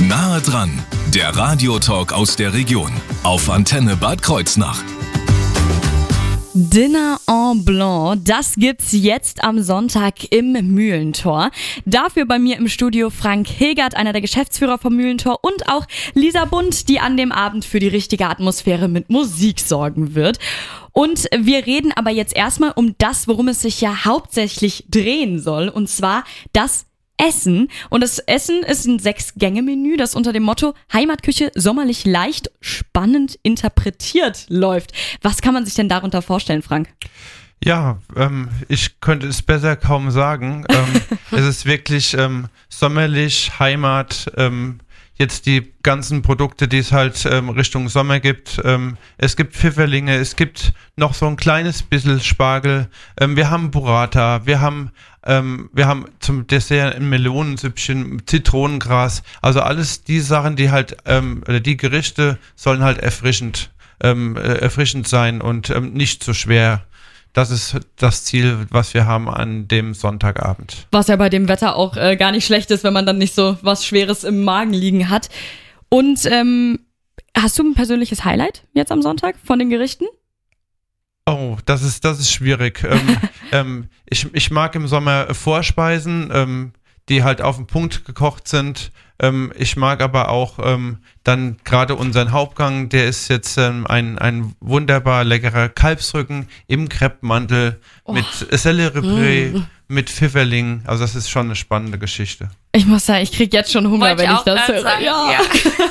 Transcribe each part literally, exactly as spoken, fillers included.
Nahe dran, der Radiotalk aus der Region auf Antenne Bad Kreuznach. Dinner en Blanc, das gibt's jetzt am Sonntag im Mühlentor. Dafür bei mir im Studio Frank Hilgert, einer der Geschäftsführer vom Mühlentor, und auch Lisa Bund, die an dem Abend für die richtige Atmosphäre mit Musik sorgen wird. Und wir reden aber jetzt erstmal um das, worum es sich ja hauptsächlich drehen soll, und zwar das Essen. Und das Essen ist ein Sechs-Gänge-Menü, das unter dem Motto Heimatküche sommerlich leicht spannend interpretiert läuft. Was kann man sich denn darunter vorstellen, Frank? Ja, ähm, ich könnte es besser kaum sagen. Ähm, es ist wirklich ähm, sommerlich, Heimat, ähm, jetzt die ganzen Produkte, die es halt ähm, Richtung Sommer gibt. Ähm, es gibt Pfifferlinge, es gibt noch so ein kleines bisschen Spargel. Ähm, wir haben Burrata, wir haben ähm, wir haben zum Dessert ein Melonensüppchen, Zitronengras. Also alles die Sachen, die halt ähm, oder die Gerichte sollen halt erfrischend ähm, äh, erfrischend sein und ähm, nicht zu schwer. Das ist das Ziel, was wir haben an dem Sonntagabend. Was ja bei dem Wetter auch äh, gar nicht schlecht ist, wenn man dann nicht so was Schweres im Magen liegen hat. Und ähm, hast du ein persönliches Highlight jetzt am Sonntag von den Gerichten? Oh, das ist, das ist schwierig. ähm, ähm, ich, ich mag im Sommer Vorspeisen, ähm, die halt auf den Punkt gekocht sind. Ähm, ich mag aber auch ähm, dann gerade unseren Hauptgang, der ist jetzt ähm, ein, ein wunderbar leckerer Kalbsrücken im Kreppmantel oh. mit Selleriebré, mm. mit Pfifferling. Also das ist schon eine spannende Geschichte. Ich muss sagen, ich krieg jetzt schon Hunger, Wollte wenn ich, ich das höre. Sagen. Ja. ja.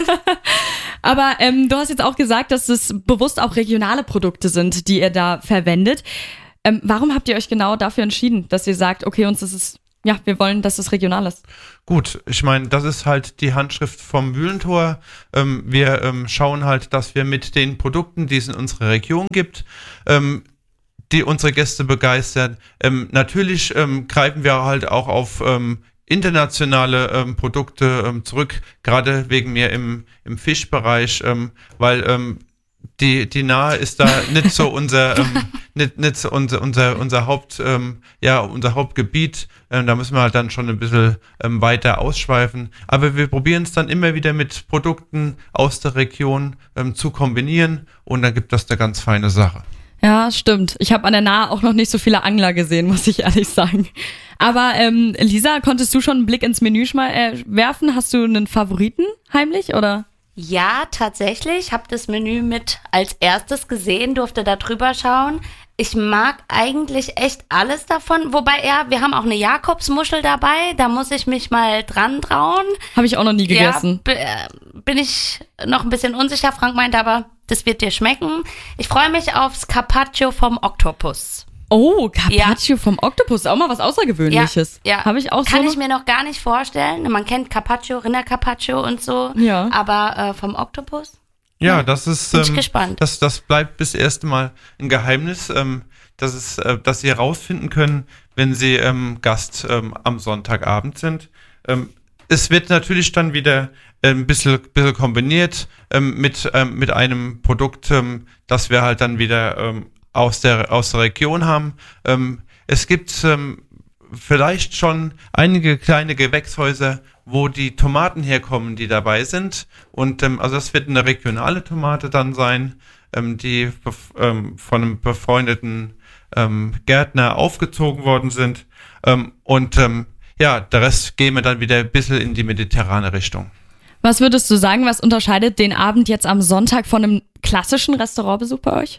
Aber ähm, du hast jetzt auch gesagt, dass es bewusst auch regionale Produkte sind, die ihr da verwendet. Ähm, warum habt ihr euch genau dafür entschieden, dass ihr sagt, okay, uns ist es Ja, wir wollen, dass es regional ist. Gut, ich meine, das ist halt die Handschrift vom Mühlentor. Ähm, wir ähm, schauen halt, dass wir mit den Produkten, die es in unserer Region gibt, ähm, die unsere Gäste begeistern. Ähm, natürlich ähm, greifen wir halt auch auf ähm, internationale ähm, Produkte ähm, zurück, gerade wegen mir im, im Fischbereich, ähm, weil ähm, Die, die Nahe ist da nicht so unser, ähm, nicht, nicht so unser, unser, unser Haupt, ähm, ja, unser Hauptgebiet. Ähm, da müssen wir halt dann schon ein bisschen ähm, weiter ausschweifen. Aber wir probieren es dann immer wieder mit Produkten aus der Region ähm, zu kombinieren, und dann gibt das eine ganz feine Sache. Ja, stimmt. Ich habe an der Nahe auch noch nicht so viele Angler gesehen, muss ich ehrlich sagen. Aber ähm, Lisa, konntest du schon einen Blick ins Menü schma- äh, werfen? Hast du einen Favoriten heimlich, oder? Ja, tatsächlich. Ich habe das Menü mit als erstes gesehen, durfte da drüber schauen. Ich mag eigentlich echt alles davon. Wobei, ja, wir haben auch eine Jakobsmuschel dabei. Da muss ich mich mal dran trauen. Habe ich auch noch nie gegessen. Ja, b- bin ich noch ein bisschen unsicher. Frank meinte aber, das wird dir schmecken. Ich freue mich aufs Carpaccio vom Oktopus. Oh, Carpaccio ja. vom Oktopus, auch mal was Außergewöhnliches. Ja, ja. Habe ich auch Kann so ich mir noch gar nicht vorstellen. Man kennt Carpaccio, Rindercarpaccio und so. Ja. Aber äh, vom Oktopus? Ja, das ist. Bin ich ähm, gespannt. Das, das bleibt bis erste Mal ein Geheimnis, ähm, dass, es, äh, dass Sie herausfinden können, wenn Sie ähm, Gast ähm, am Sonntagabend sind. Ähm, es wird natürlich dann wieder ein bisschen, bisschen kombiniert ähm, mit, ähm, mit einem Produkt, ähm, das wir halt dann wieder ähm, aus der, aus der Region haben. Ähm, es gibt ähm, vielleicht schon einige kleine Gewächshäuser, wo die Tomaten herkommen, die dabei sind. Und ähm, also das wird eine regionale Tomate dann sein, ähm, die bef- ähm, von einem befreundeten ähm, Gärtner aufgezogen worden sind. Ähm, und ähm, ja, der Rest gehen wir dann wieder ein bisschen in die mediterrane Richtung. Was würdest du sagen, was unterscheidet den Abend jetzt am Sonntag von einem klassischen Restaurantbesuch bei euch?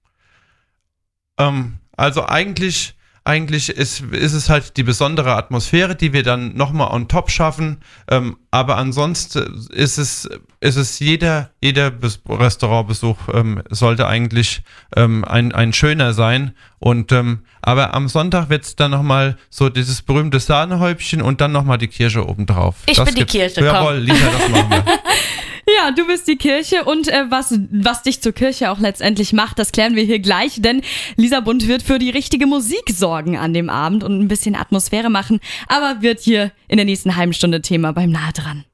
Ähm, also eigentlich, eigentlich ist, ist es halt die besondere Atmosphäre, die wir dann nochmal on top schaffen. Ähm, aber ansonsten ist es, ist es jeder, jeder Bes- Restaurantbesuch ähm, sollte eigentlich ähm, ein, ein schöner sein. Und ähm, aber am Sonntag wird es dann nochmal so dieses berühmte Sahnehäubchen und dann nochmal die Kirsche obendrauf. Ich das bin die gibt's. Kirsche, Jawohl, Lisa, das machen wir. Ja, du bist die Kirche, und äh, was, was dich zur Kirche auch letztendlich macht, das klären wir hier gleich, denn Lisa Bund wird für die richtige Musik sorgen an dem Abend und ein bisschen Atmosphäre machen, aber wird hier in der nächsten halben Stunde Thema beim Nahe dran.